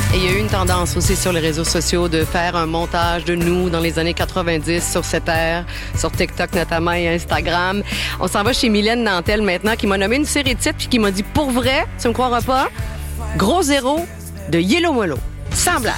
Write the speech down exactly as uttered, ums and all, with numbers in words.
Et il y a eu une tendance aussi sur les réseaux sociaux de faire un montage de nous dans les années quatre-vingt-dix sur cette ère, sur TikTok notamment et Instagram. On s'en va chez Mylène Nantel maintenant qui m'a nommé une série de titres puis qui m'a dit pour vrai, tu me croiras pas, gros zéro de Yellow Molo. Sans blague.